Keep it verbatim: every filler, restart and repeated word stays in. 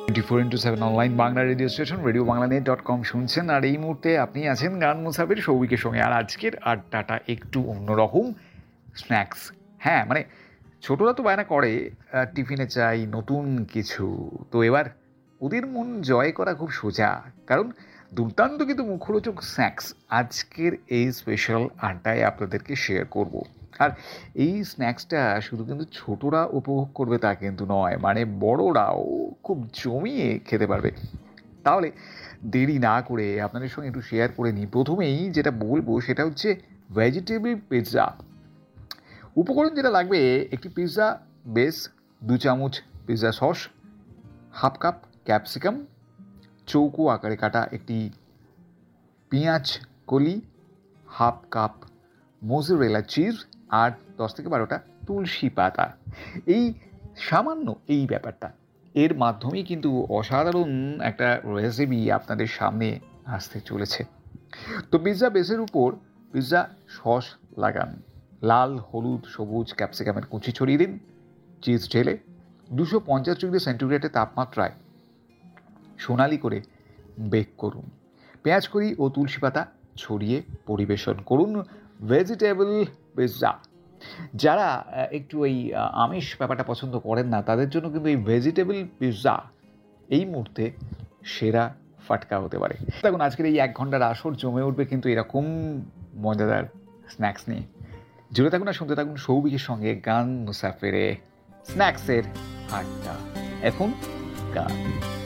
Twenty four into seven online Bangla radio station radio Bangla net dot com শুনছেন। আর এই মুহূর্তে আপনি আছেন গান মুসাফির সৌভিকের সঙ্গে। আর আজকের আড্ডাটা একটু অন্যরকম। স্ন্যাক্স, হ্যাঁ, মানে ছোটরা তো বায়না করে টিফিনে চাই নতুন কিছু। তো এবার ওদের মন জয় করা খুব সোজা, কারণ দুর্দান্ত কিন্তু মুখরোচক স্ন্যাক্স আজকের এই স্পেশাল আড্ডায় আপনাদেরকে শেয়ার করব। আর এই স্ন্যাক্সটা শুধু কিন্তু ছোটরা উপভোগ করবে তা কিন্তু নয়, মানে বড়রাও খুব জমিয়ে খেতে পারবে। তাহলে দেরি না করে আপনাদের সঙ্গে একটু শেয়ার করে নিই। প্রথমেই যেটা বলবো সেটা হচ্ছে ভেজিটেবল পিৎজা। উপকরণ যেটা লাগবে, একটি পিৎজা বেস, দু চামচ pizza sauce, half cup capsicum, চৌকো আকারে কাটা একটি পেঁয়াজ কলি, হাফ কাপ মোজারেলা চিজ, আর দশ থেকে বারোটা তুলসী পাতা। এই সামান্য এই ব্যাপারটা, এর মাধ্যমেই কিন্তু অসাধারণ একটা রেসিপি আপনাদের সামনে আসতে চলেছে। তো পিৎজা বেসের উপর পিৎজা সস লাগান, লাল হলুদ সবুজ ক্যাপসিকামের কুচি ছড়িয়ে দিন, চিজ ঢেলে দুশো পঞ্চাশ ডিগ্রি সেন্টিগ্রেডের তাপমাত্রায় সোনালি করে বেক করুন। পেঁয়াজ কড়ি ও তুলসী পাতা ছড়িয়ে পরিবেশন করুন ভেজিটেবল পিৎজা। যারা একটু এই আমিষ ব্যাপারটা পছন্দ করেন না, তাদের জন্য কিন্তু এই ভেজিটেবল পিৎজা এই মুহূর্তে সেরা ফাটকা হতে পারে। দেখুন, আজকের এই এক ঘন্টার আসর জমে উঠবে কিন্তু এরকম মজাদার স্ন্যাক্স নিয়ে। জুড়ে থাকুন আর শুনতে থাকুন সৌভিকের সঙ্গে গান মুসাফিরে স্ন্যাক্সের আড্ডা। এখন গান।